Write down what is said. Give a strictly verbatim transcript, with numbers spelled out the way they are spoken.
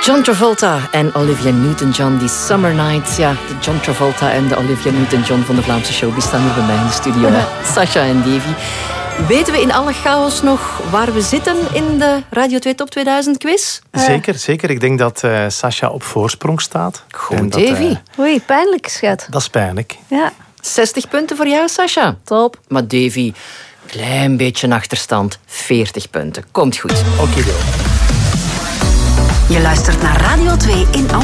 John Travolta en Olivia Newton-John, die Summer Nights. Ja, de John Travolta en de Olivia Newton-John van de Vlaamse show, die staan hier bij mij in de studio. Ja. Sascha en Davy. Weten we in alle chaos nog waar we zitten in de Radio twee Top tweeduizend quiz? Zeker, zeker. Ik denk dat uh, Sascha op voorsprong staat. Goed, Davy. Uh, Oei, pijnlijk, schat. Dat is pijnlijk. Ja. zestig punten voor jou, Sascha. Top. Maar Davy, klein beetje achterstand. veertig punten. Komt goed. Oké, okay, Je luistert naar Radio twee in Amsterdam.